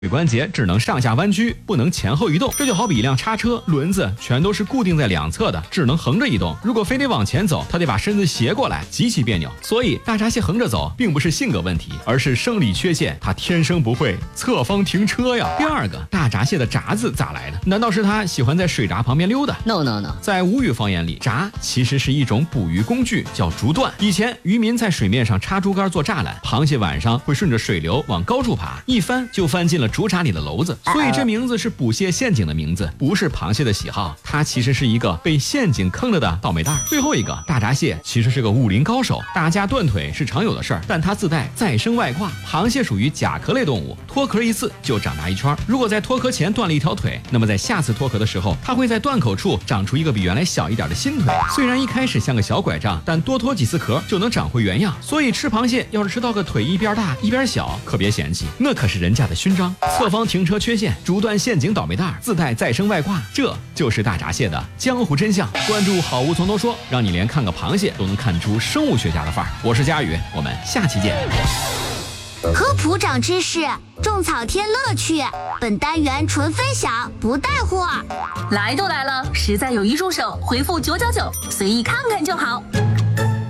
腿关节只能上下弯曲，不能前后移动。这就好比一辆叉车，轮子全都是固定在两侧的，只能横着移动。如果非得往前走，它得把身子斜过来，极其别扭。所以大闸蟹横着走，并不是性格问题，而是生理缺陷，它天生不会侧方停车呀。第二个，大闸蟹的闸字咋来的？难道是它喜欢在水闸旁边溜达 ？No， 在吴语方言里，闸其实是一种捕鱼工具，叫竹段。以前渔民在水面上插竹竿做栅栏，螃蟹晚上会顺着水流往高处爬，一翻就翻进了竹闸里的篓子，所以这名字是捕蟹陷阱的名字，不是螃蟹的喜好。它其实是一个被陷阱坑了的倒霉蛋。最后一个，大闸蟹其实是个武林高手，打架断腿是常有的事儿，但它自带再生外挂。螃蟹属于甲壳类动物，脱壳一次就长大一圈，如果在脱壳前断了一条腿，那么在下次脱壳的时候，它会在断口处长出一个比原来小一点的新腿。虽然一开始像个小拐杖，但多脱几次壳就能长回原样。所以吃螃蟹要是吃到个腿一边大一边小，可别嫌弃，那可是人家的勋章。侧方停车缺陷，竹段陷阱倒霉蛋，自带再生外挂，这就是大闸蟹的江湖真相。关注好物从头说，让你连看个螃蟹都能看出生物学家的范儿。我是佳宇，我们下期见。 科普长知识，种草添乐趣。本单元纯分享，不带货。 来都来了，实在有一助手，回复999，随意看看就好。